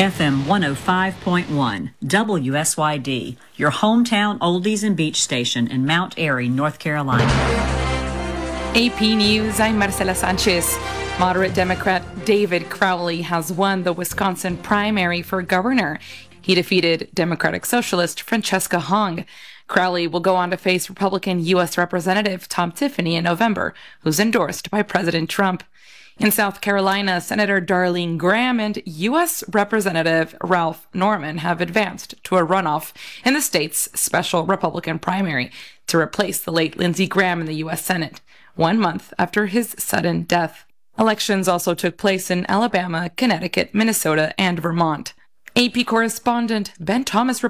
FM 105.1, WSYD, your hometown oldies and beach station in Mount Airy, North Carolina. AP News, I'm Marcela Sanchez. Moderate Democrat David Crowley has won the Wisconsin primary for governor. He defeated Democratic Socialist Francesca Hong. Crowley will go on to face Republican U.S. Representative Tom Tiffany in November, who's endorsed by President Trump. In South Carolina, Senator Darlene Graham and U.S. Representative Ralph Norman have advanced to a runoff in the state's special Republican primary to replace the late Lindsey Graham in the U.S. Senate, 1 month after his sudden death. Elections also took place in Alabama, Connecticut, Minnesota, and Vermont. AP correspondent Ben Thomas